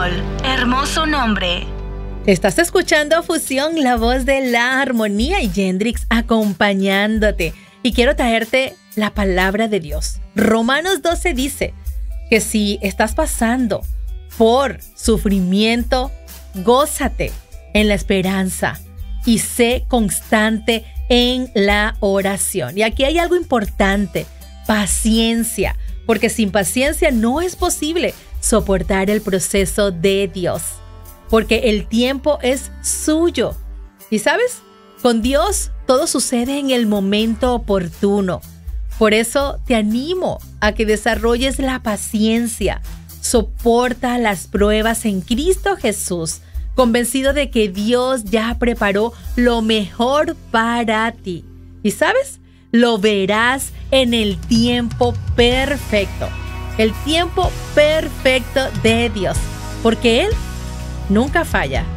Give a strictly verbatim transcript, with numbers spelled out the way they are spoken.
Español. Hermoso nombre. Estás escuchando Fusión, la voz de la armonía, y Yendrix acompañándote. Y quiero traerte la palabra de Dios. Romanos doce dice que si estás pasando por sufrimiento, gózate en la esperanza y sé constante en la oración. Y aquí hay algo importante: paciencia, porque sin paciencia no es posible soportar el proceso de Dios, porque el tiempo es suyo. Y sabes, con Dios todo sucede en el momento oportuno. Por eso te animo a que desarrolles la paciencia. Soporta las pruebas en Cristo Jesús, convencido de que Dios ya preparó lo mejor para ti. Y sabes, lo verás en el tiempo perfecto. El tiempo perfecto de Dios, porque Él nunca falla.